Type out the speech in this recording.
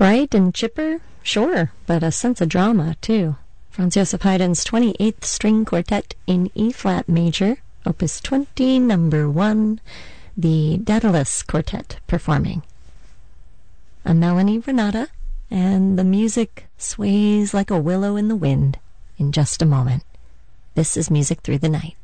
Bright and chipper? Sure, but a sense of drama, too. Franz Joseph Haydn's 28th String Quartet in E-flat major, Opus 20, number 1, the Daedalus Quartet performing. A Melanie Renata, and the music sways like a willow in the wind in just a moment. This is Music Through the Night.